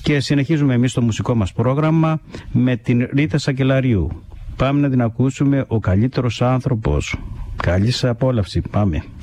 Και συνεχίζουμε εμείς το μουσικό μας πρόγραμμα με την Ρίτα Σακελαρίου. Πάμε να την ακούσουμε, «Ο καλύτερος άνθρωπος». Καλή σας απόλαυση, πάμε.